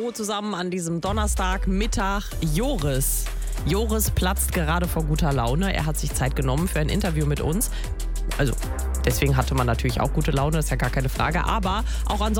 Hallo zusammen an diesem Donnerstagmittag. Joris platzt gerade vor guter Laune. Er hat sich Zeit genommen für ein Interview mit uns. Also deswegen hatte man natürlich auch gute Laune, ist ja gar keine Frage. Aber auch ansonsten